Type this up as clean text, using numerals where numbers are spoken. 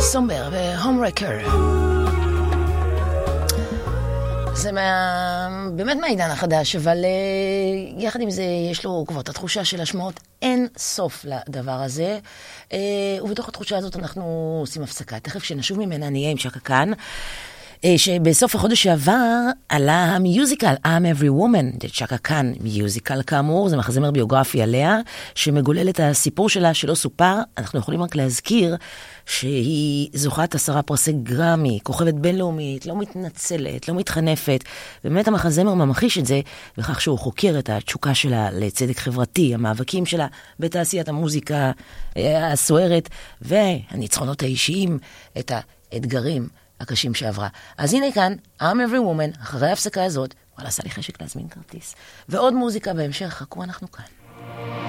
סומבר והומרקר. זה באמת מהעידן החדש, אבל יחד עם זה יש לו כבר את התחושה של השמעות אין סוף לדבר הזה, ובתוך התחושה הזאת אנחנו עושים הפסקה. תכף שנשוב ממנה נהיה עם שקה קאן, שבסוף החודש שעבר עלה המיוזיקל I'm Every Woman, שקה קאן מיוזיקל כאמור, זה מחזמר ביוגרפי עליה, שמגולל את הסיפור שלה שלא סופר. אנחנו יכולים רק להזכיר שהיא זוכת 10 פרסי גרמי, כוכבת בינלאומית, לא מתנצלת, לא מתחנפת. באמת המחזמר ממחיש את זה, בכך שהוא חוקר את התשוקה שלה לצדק חברתי, המאבקים שלה בתעשיית המוזיקה הסוערת, והניצחונות האישיים, את האתגרים הקשים שעברה. אז הנה כאן, I'm Every Woman, אחרי ההפסקה הזאת, וואלה, עשה לי חשק להזמין כרטיס. ועוד מוזיקה בהמשך, חכו, אנחנו כאן.